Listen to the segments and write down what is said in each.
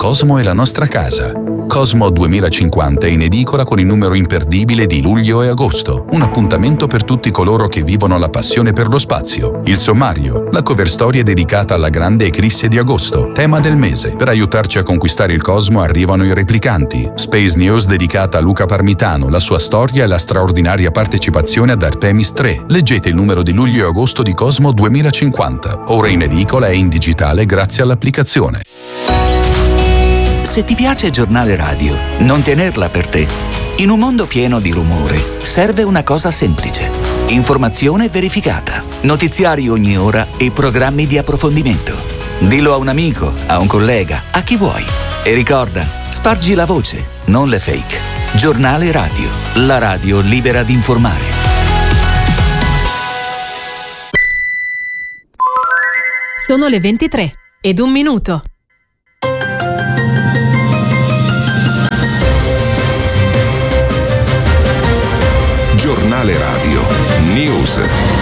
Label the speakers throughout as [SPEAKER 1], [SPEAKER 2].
[SPEAKER 1] Cosmo è la nostra casa. Cosmo 2050 è in edicola con il numero imperdibile di luglio e agosto. Un appuntamento per tutti coloro che vivono la passione per lo spazio. Il sommario, la cover story è dedicata alla grande eclisse di agosto, tema del mese. Per aiutarci a conquistare il cosmo arrivano i replicanti. Space News dedicata a Luca Parmitano, la sua storia e la straordinaria partecipazione ad Artemis 3. Leggete il numero di luglio e agosto di Cosmo 2050. Ora in edicola e in digitale grazie all'applicazione.
[SPEAKER 2] Se ti piace Giornale Radio, non tenerla per te. In un mondo pieno di rumore, serve una cosa semplice. Informazione verificata, notiziari ogni ora e programmi di approfondimento. Dillo a un amico, a un collega, a chi vuoi. E ricorda, spargi la voce, non le fake. Giornale Radio, la radio libera di informare.
[SPEAKER 3] Sono le 23:01.
[SPEAKER 4] Giornale Radio News.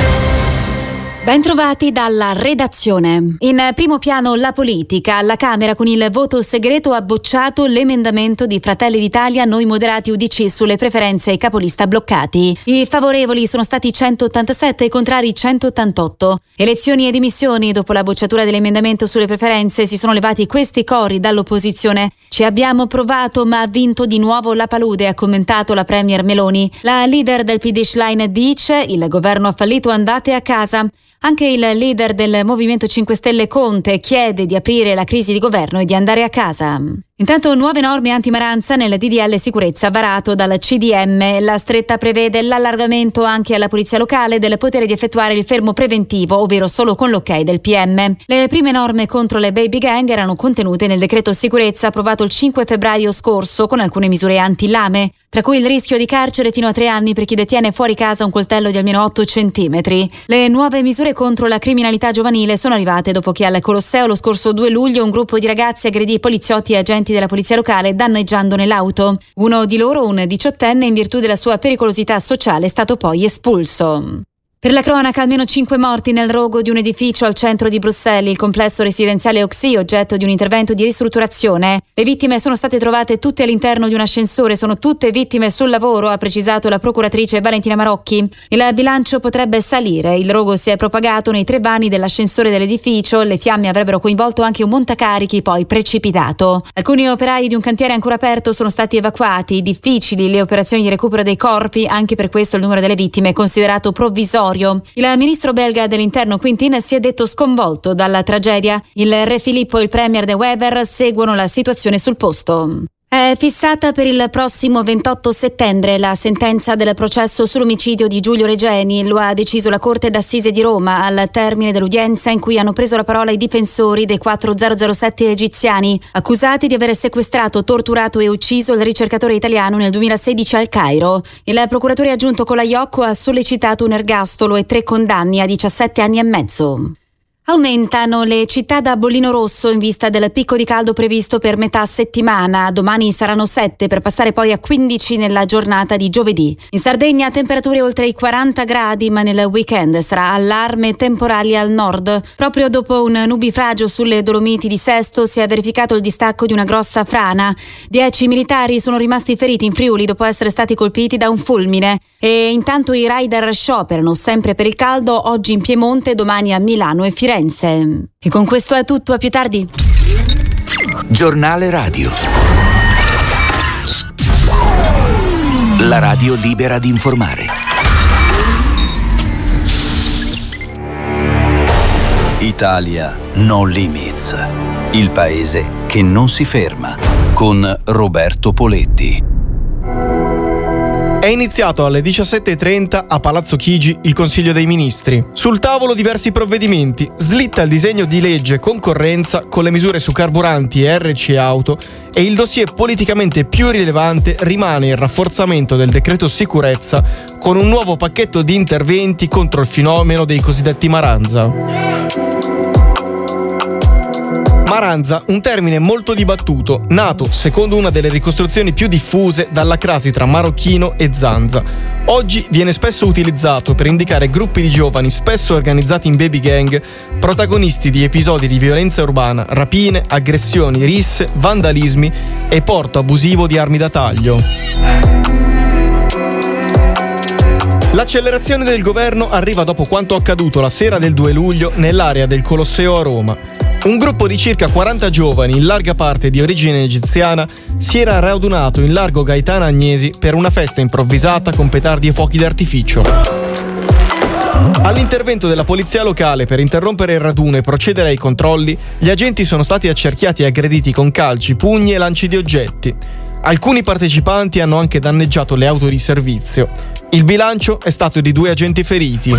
[SPEAKER 5] Bentrovati dalla redazione. In primo piano la politica. Alla Camera con il voto segreto ha bocciato l'emendamento di Fratelli d'Italia, Noi Moderati UDC sulle preferenze ai capolista bloccati. I favorevoli sono stati 187 e i contrari 188. Elezioni e dimissioni. Dopo la bocciatura dell'emendamento sulle preferenze si sono levati questi cori dall'opposizione. Ci abbiamo provato ma ha vinto di nuovo la palude, ha commentato la premier Meloni. La leader del PD Schlein dice: il governo ha fallito, andate a casa. Anche il leader del Movimento 5 Stelle Conte chiede di aprire la crisi di governo e di andare a casa. Intanto nuove norme antimaranza nel DDL sicurezza varato dal CDM. La stretta prevede l'allargamento anche alla polizia locale del potere di effettuare il fermo preventivo, ovvero solo con l'ok del PM. Le prime norme contro le baby gang erano contenute nel decreto sicurezza approvato il 5 febbraio scorso con alcune misure anti-lame, tra cui il rischio di carcere fino a 3 anni per chi detiene fuori casa un coltello di almeno 8 centimetri. Le nuove misure contro la criminalità giovanile sono arrivate dopo che al Colosseo lo scorso 2 luglio un gruppo di ragazzi aggredì poliziotti e agenti della polizia locale danneggiandone l'auto. Uno di loro, un 18enne, in virtù della sua pericolosità sociale è stato poi espulso. Per la cronaca, almeno 5 morti nel rogo di un edificio al centro di Bruxelles, il complesso residenziale Oxy, oggetto di un intervento di ristrutturazione. Le vittime sono state trovate tutte all'interno di un ascensore, sono tutte vittime sul lavoro, ha precisato la procuratrice Valentina Marocchi. Il bilancio potrebbe salire, il rogo si è propagato nei 3 vani dell'ascensore dell'edificio, le fiamme avrebbero coinvolto anche un montacarichi poi precipitato. Alcuni operai di un cantiere ancora aperto sono stati evacuati, difficili le operazioni di recupero dei corpi, anche per questo il numero delle vittime è considerato provvisorio. Il ministro belga dell'interno Quintin si è detto sconvolto dalla tragedia. Il re Filippo e il premier De Wever seguono la situazione sul posto. È fissata per il prossimo 28 settembre la sentenza del processo sull'omicidio di Giulio Regeni. Lo ha deciso la Corte d'Assise di Roma al termine dell'udienza in cui hanno preso la parola i difensori dei 4007 egiziani, accusati di aver sequestrato, torturato e ucciso il ricercatore italiano nel 2016 al Cairo. Il procuratore aggiunto Colaiocco ha sollecitato un ergastolo e 3 condanne a 17 anni e mezzo. Aumentano le città da bollino rosso in vista del picco di caldo previsto per metà settimana. Domani saranno 7 per passare poi a 15 nella giornata di giovedì. In Sardegna temperature oltre i 40 gradi, ma nel weekend sarà allarme temporali al nord. Proprio dopo un nubifragio sulle Dolomiti di Sesto si è verificato il distacco di una grossa frana. 10 militari sono rimasti feriti in Friuli dopo essere stati colpiti da un fulmine. E intanto i rider scioperano sempre per il caldo, oggi in Piemonte, domani a Milano e Firenze. E con questo è tutto, a più tardi.
[SPEAKER 2] Giornale Radio. La radio libera di informare.
[SPEAKER 6] Italia No Limits. Il paese che non si ferma. Con Roberto Poletti.
[SPEAKER 7] È iniziato alle 17:30 a Palazzo Chigi il Consiglio dei Ministri. Sul tavolo diversi provvedimenti. Slitta il disegno di legge concorrenza con le misure su carburanti e RC auto e il dossier politicamente più rilevante rimane il rafforzamento del decreto sicurezza con un nuovo pacchetto di interventi contro il fenomeno dei cosiddetti maranza. Maranza, un termine molto dibattuto, nato, secondo una delle ricostruzioni più diffuse, dalla crasi tra marocchino e zanza. Oggi viene spesso utilizzato per indicare gruppi di giovani spesso organizzati in baby gang, protagonisti di episodi di violenza urbana, rapine, aggressioni, risse, vandalismi e porto abusivo di armi da taglio. L'accelerazione del governo arriva dopo quanto accaduto la sera del 2 luglio nell'area del Colosseo a Roma. Un gruppo di circa 40 giovani, in larga parte di origine egiziana, si era radunato in largo Gaetano Agnesi per una festa improvvisata con petardi e fuochi d'artificio. All'intervento della polizia locale per interrompere il raduno e procedere ai controlli, gli agenti sono stati accerchiati e aggrediti con calci, pugni e lanci di oggetti. Alcuni partecipanti hanno anche danneggiato le auto di servizio. Il bilancio è stato di 2 agenti feriti.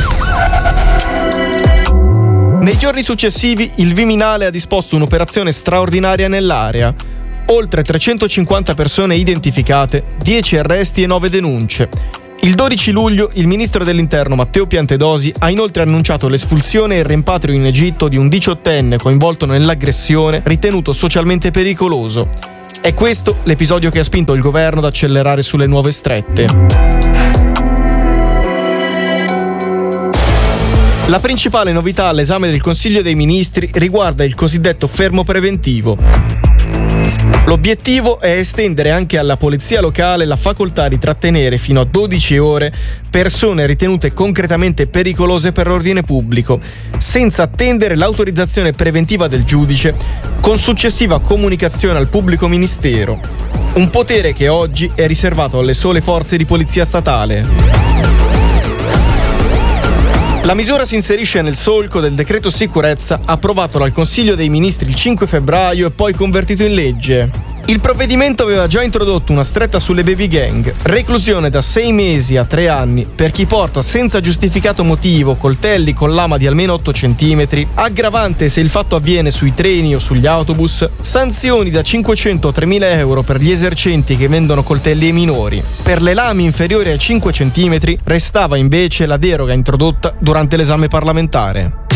[SPEAKER 7] Nei giorni successivi il Viminale ha disposto un'operazione straordinaria nell'area. Oltre 350 persone identificate, 10 arresti e 9 denunce. Il 12 luglio il ministro dell'Interno Matteo Piantedosi ha inoltre annunciato l'espulsione e il rimpatrio in Egitto di un 18enne coinvolto nell'aggressione ritenuto socialmente pericoloso. È questo l'episodio che ha spinto il governo ad accelerare sulle nuove strette. La principale novità all'esame del Consiglio dei Ministri riguarda il cosiddetto fermo preventivo. L'obiettivo è estendere anche alla polizia locale la facoltà di trattenere fino a 12 ore persone ritenute concretamente pericolose per l'ordine pubblico, senza attendere l'autorizzazione preventiva del giudice, con successiva comunicazione al pubblico ministero. Un potere che oggi è riservato alle sole forze di polizia statale. La misura si inserisce nel solco del decreto sicurezza approvato dal Consiglio dei Ministri il 5 febbraio e poi convertito in legge. Il provvedimento aveva già introdotto una stretta sulle baby gang, reclusione da 6 mesi a 3 anni per chi porta senza giustificato motivo coltelli con lama di almeno 8 cm, aggravante se il fatto avviene sui treni o sugli autobus, sanzioni da 500 a 3.000 euro per gli esercenti che vendono coltelli ai minori. Per le lame inferiori ai 5 cm restava invece la deroga introdotta durante l'esame parlamentare.